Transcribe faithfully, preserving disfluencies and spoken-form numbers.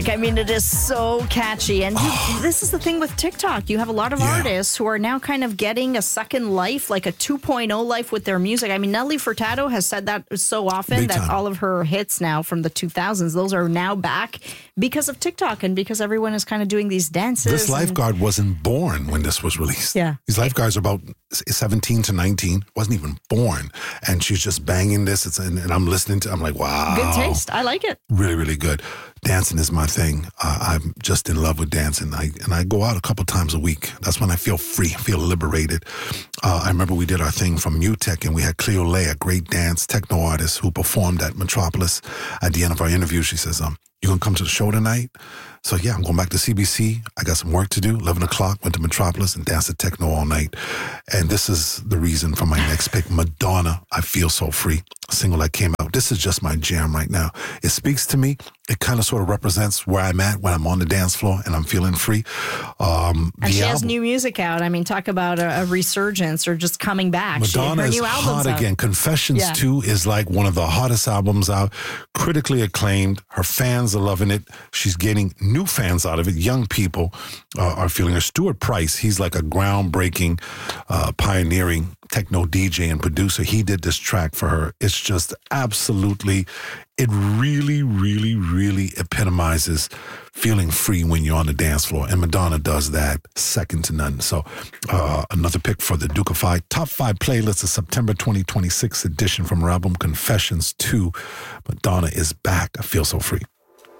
I mean, it is so catchy. And you, this is the thing with TikTok. You have a lot of Yeah. artists who are now kind of getting a second life, like a two point oh life with their music. I mean, Nelly Furtado has said that so often Big that time. all of her hits now from the two thousands, those are now back because of TikTok and because everyone is kind of doing these dances. This and- lifeguard wasn't born when this was released. Yeah. These lifeguards are about seventeen to nineteen, wasn't even born. And she's just banging this. It's, and, and I'm listening to I'm like, wow. Good taste. I like it. Really, really good. Dancing is my thing. Uh, I'm just in love with dancing. I, and I go out a couple times a week. That's when I feel free, feel liberated. Uh, I remember we did our thing from Mutech, and we had Cleo Lay, a great dance techno artist who performed at Metropolis. At the end of our interview, she says, um, you going to come to the show tonight? So, yeah, I'm going back to C B C. I got some work to do. eleven o'clock, went to Metropolis and danced at techno all night. And this is the reason for my next pick, Madonna, I Feel So Free, a single that came out. This is just my jam right now. It speaks to me. It kind of sort of represents where I'm at when I'm on the dance floor and I'm feeling free. Um, And the she has album- new music out. I mean, talk about a, a resurgence or just coming back. She- Madonna her is new album's hot out. again. Confessions Yeah. two is like one of the hottest albums out, critically acclaimed. Her fans are loving it. She's getting new fans out of it. Young people uh, are feeling her. Stuart Price, he's like a groundbreaking, uh, pioneering techno D J and producer. He did this track for her. It's just absolutely, it really, really, really epitomizes feeling free when you're on the dance floor. And Madonna does that second to none. So uh, another pick for the Duke-ified Top five playlist, the September twenty twenty-six edition from her album Confessions two. Madonna is back. I Feel So Free.